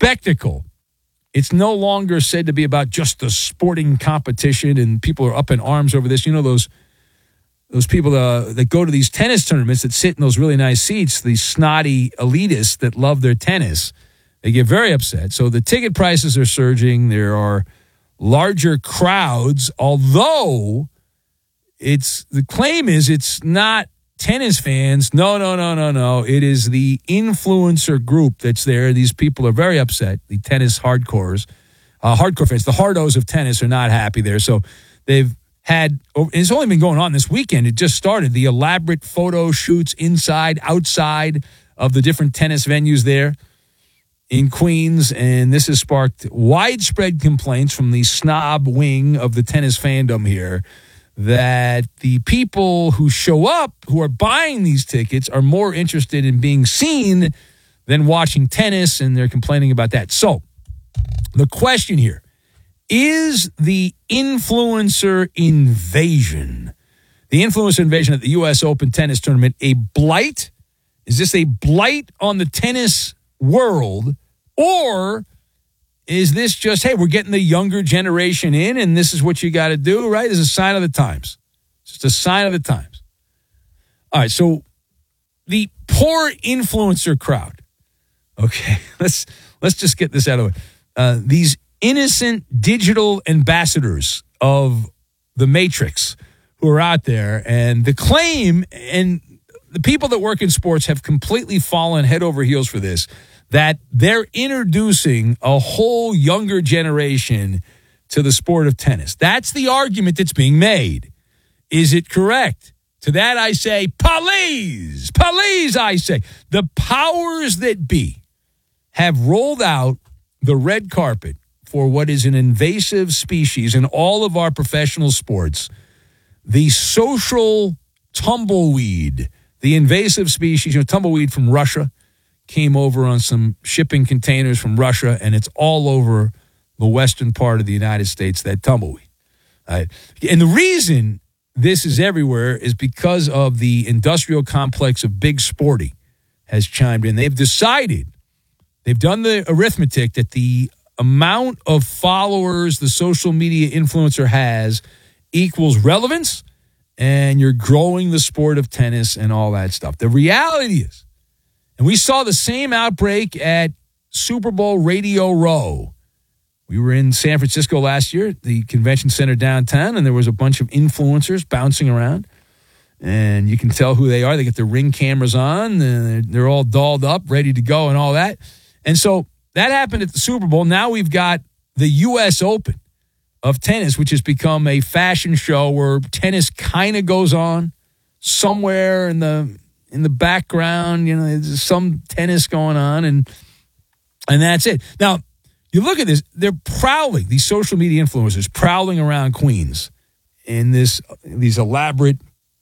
spectacle. It's no longer said to be about just the sporting competition and people are up in arms over this. You know, those people that go to these tennis tournaments that sit in those really nice seats, these snotty elitists that love their tennis, they get very upset. So the ticket prices are surging. There are larger crowds, although the claim is it's not tennis fans. No. It is the influencer group that's there. These people are very upset. The tennis hardcore fans, the hardos of tennis are not happy there. So they've had, it's only been going on this weekend. It just started. The elaborate photo shoots inside, outside of the different tennis venues there in Queens. And this has sparked widespread complaints from the snob wing of the tennis fandom here that the people who show up, who are buying these tickets, are more interested in being seen than watching tennis, and they're complaining about that. So the question here, is the influencer invasion at the U.S. Open tennis tournament a blight? Is this a blight on the tennis world, or is this just, hey, we're getting the younger generation in, and this is what you got to do, right? It's a sign of the times. It's just a sign of the times. All right, so the poor influencer crowd. Okay, let's just get this out of the way. These innocent digital ambassadors of the Matrix who are out there, and the claim, and the people that work in sports have completely fallen head over heels for this, that they're introducing a whole younger generation to the sport of tennis. That's the argument that's being made. Is it correct? To that I say, police, I say. The powers that be have rolled out the red carpet for what is an invasive species in all of our professional sports, the social tumbleweed, the invasive species, tumbleweed from Russia, came over on some shipping containers from Russia, and it's all over the western part of the United States, that tumbleweed. Right? And the reason this is everywhere is because of the industrial complex of Big Sporty has chimed in. They've decided, they've done the arithmetic that the amount of followers the social media influencer has equals relevance, and you're growing the sport of tennis and all that stuff. The reality is, and we saw the same outbreak at Super Bowl Radio Row. We were in San Francisco last year, the convention center downtown, and there was a bunch of influencers bouncing around. And you can tell who they are. They get their Ring cameras on. And they're all dolled up, ready to go and all that. And so that happened at the Super Bowl. Now we've got the U.S. Open of tennis, which has become a fashion show where tennis kind of goes on somewhere in the background. There's some tennis going on, and that's it. Now, you look at this, they're prowling, these social media influencers prowling around Queens in these elaborate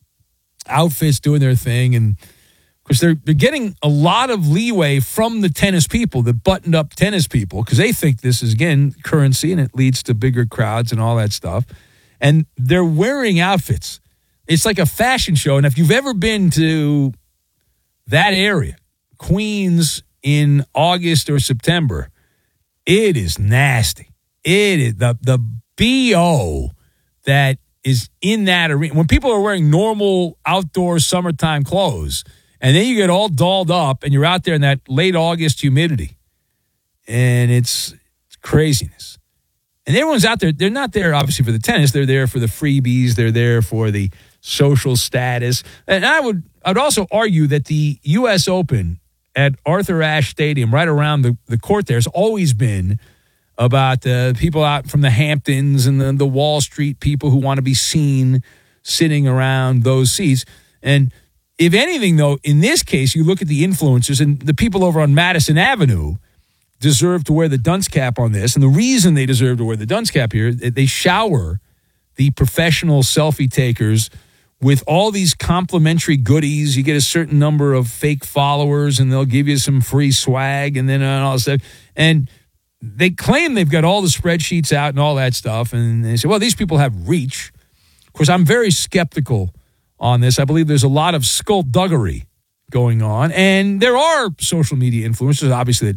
outfits doing their thing. And of course, they're getting a lot of leeway from the tennis people, the buttoned up tennis people, because they think this is, again, currency and it leads to bigger crowds and all that stuff. And they're wearing outfits. It's like a fashion show. And if you've ever been to that area, Queens, in August or September, it is nasty. It is the BO that is in that arena. When people are wearing normal outdoor summertime clothes, and then you get all dolled up and you're out there in that late August humidity, and it's craziness. And everyone's out there. They're not there, obviously, for the tennis. They're there for the freebies. They're there for the social status. And I would also argue that the U.S. Open at Arthur Ashe Stadium, right around the court there, has always been about the people out from the Hamptons and the Wall Street people who want to be seen sitting around those seats. And if anything, though, in this case, you look at the influencers, and the people over on Madison Avenue deserve to wear the dunce cap on this. And the reason they deserve to wear the dunce cap here, they shower the professional selfie takers with all these complimentary goodies. You get a certain number of fake followers, and they'll give you some free swag, and then all this stuff. And they claim they've got all the spreadsheets out and all that stuff. And they say, well, these people have reach. Of course, I'm very skeptical on this. I believe there's a lot of skullduggery going on. And there are social media influencers, obviously, that